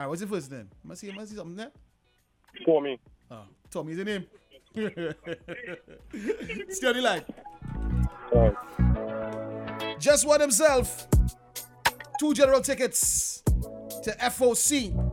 What's your first name? Must see something there? Tommy. Oh, Tommy is the name. Stay on the line. Just won himself 2 general tickets to FOC.